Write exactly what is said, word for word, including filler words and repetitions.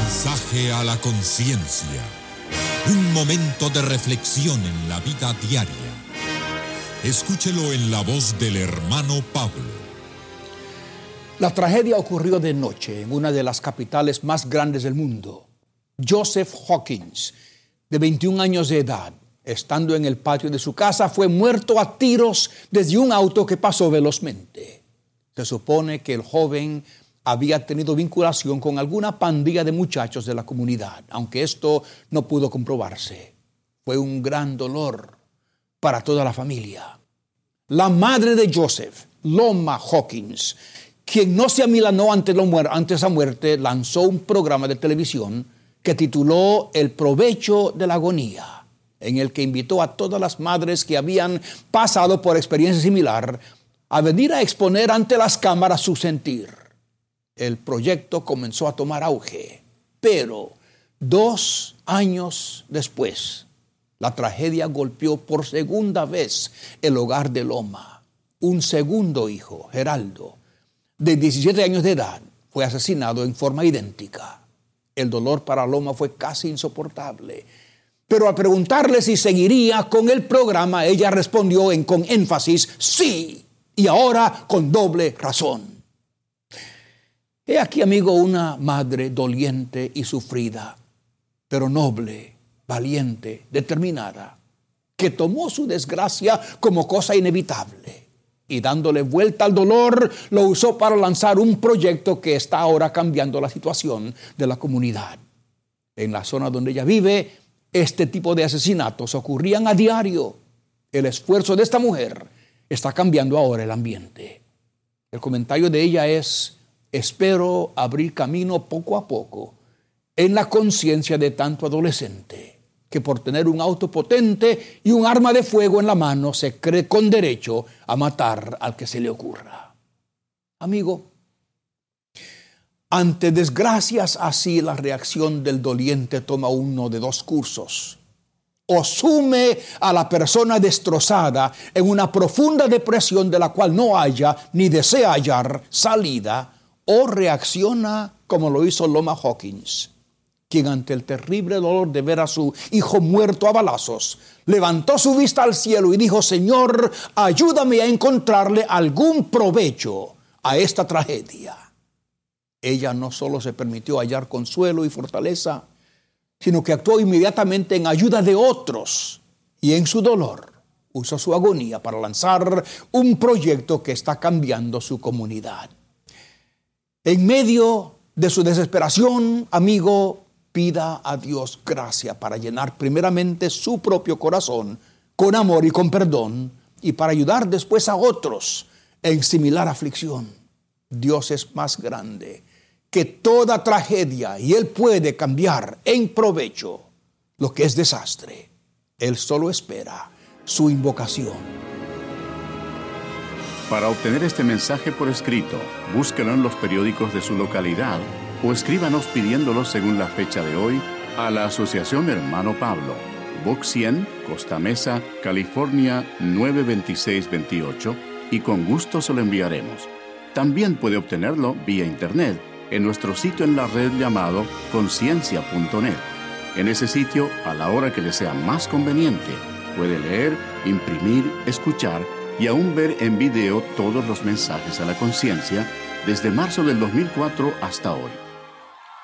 Mensaje a la conciencia. Un momento de reflexión en la vida diaria. Escúchelo en la voz del hermano Pablo. La tragedia ocurrió de noche en una de las capitales más grandes del mundo. Joseph Hawkins, de veintiún años de edad, estando en el patio de su casa, fue muerto a tiros desde un auto que pasó velozmente. Se supone que el joven había tenido vinculación con alguna pandilla de muchachos de la comunidad, aunque esto no pudo comprobarse. Fue un gran dolor para toda la familia. La madre de Joseph, Loma Hawkins, quien no se amilanó ante, la muerte, ante esa muerte, lanzó un programa de televisión que tituló El provecho de la agonía, en el que invitó a todas las madres que habían pasado por experiencia similar a venir a exponer ante las cámaras su sentir. El proyecto comenzó a tomar auge, pero dos años después, la tragedia golpeó por segunda vez el hogar de Loma. Un segundo hijo, Geraldo, de diecisiete años de edad, fue asesinado en forma idéntica. El dolor para Loma fue casi insoportable. Pero al preguntarle si seguiría con el programa, ella respondió en, con énfasis, sí, y ahora con doble razón. He aquí, amigo, una madre doliente y sufrida, pero noble, valiente, determinada, que tomó su desgracia como cosa inevitable y dándole vuelta al dolor, lo usó para lanzar un proyecto que está ahora cambiando la situación de la comunidad. En la zona donde ella vive, este tipo de asesinatos ocurrían a diario. El esfuerzo de esta mujer está cambiando ahora el ambiente. El comentario de ella es: espero abrir camino poco a poco en la conciencia de tanto adolescente que por tener un auto potente y un arma de fuego en la mano se cree con derecho a matar al que se le ocurra. Amigo, ante desgracias así, la reacción del doliente toma uno de dos cursos. O sume a la persona destrozada en una profunda depresión de la cual no haya ni desea hallar salida, o reacciona como lo hizo Loma Hawkins, quien ante el terrible dolor de ver a su hijo muerto a balazos, levantó su vista al cielo y dijo: Señor, ayúdame a encontrarle algún provecho a esta tragedia. Ella no solo se permitió hallar consuelo y fortaleza, sino que actuó inmediatamente en ayuda de otros y en su dolor usó su agonía para lanzar un proyecto que está cambiando su comunidad. En medio de su desesperación, amigo, pida a Dios gracia para llenar primeramente su propio corazón con amor y con perdón, y para ayudar después a otros en similar aflicción. Dios es más grande que toda tragedia y Él puede cambiar en provecho lo que es desastre. Él solo espera su invocación. Para obtener este mensaje por escrito, búsquelo en los periódicos de su localidad o escríbanos pidiéndolo según la fecha de hoy a la Asociación Hermano Pablo, Box cien, Costa Mesa, California nueve veintiséis veintiocho, y con gusto se lo enviaremos. También puede obtenerlo vía internet en nuestro sitio en la red llamado conciencia punto net. En ese sitio, a la hora que le sea más conveniente, puede leer, imprimir, escuchar y aún ver en video todos los mensajes a la conciencia desde marzo del dos mil cuatro hasta hoy.